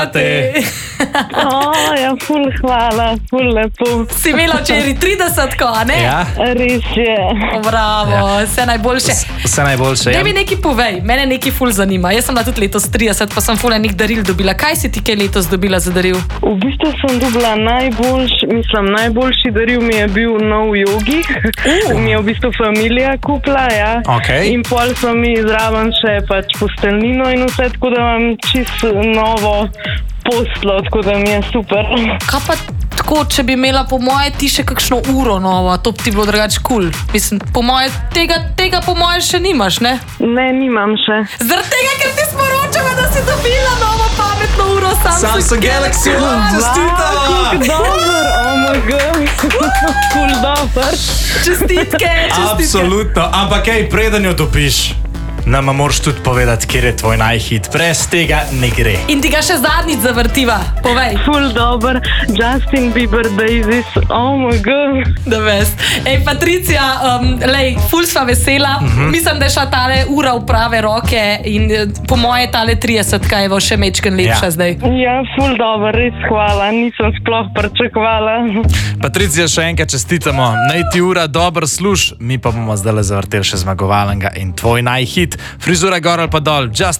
Ja, ful hvala, ful lepo. Si imela včeraj 30, a ne? Ja, Res je. Bravo, vse najboljše. vse najboljše. Daj mi nekaj povej, mene nekaj ful zanima. Jaz sem bila tudi letos 30, pa sem ful enih daril dobila. Kaj si ti kaj letos dobila za daril? V bistvu sem dobila najboljši daril mi je bil nov jogi. Mi je v bistvu familija kupila, ja. Okej. In pol so mi zraven še pač posteljnino in vse, tako da imam čisto novo poslo, tako da mi je super. Kaj pa tako, če bi imela po moje ti še kakšno uro novo, to bi ti bilo drugače kul. Mislim, po moje tega po moje še nimaš, ne? Ne, nimam še. Zaradi tega, ker ti sporočamo, da si dobila novo pametno uro Samsung Galaxy One, čestitamo! Kako dober, ful dober. Čestitke. Absolutno, ampak preden jo dobiš, nama moraš tudi povedati, kjer je tvoj najhit. Brez tega ne gre. In ti ga še zadnjič zavrtiva, povej. Ful dober, Justin Bieber Daisies, The best. Patricija, ful sva vesela. Mislim, da je šla tale ura v prave roke in po moje tale 30, kaj je še mečken lepša zdaj. Ja, ful dober, res hvala, nisem sploh pričakovala. Patricija, še enkrat čestitamo. Naj ti ura dobro služ, mi pa bomo zdaj zavrteli še zmagovalnega in tvoj najhit. Frizura gor ali pa dol, Justin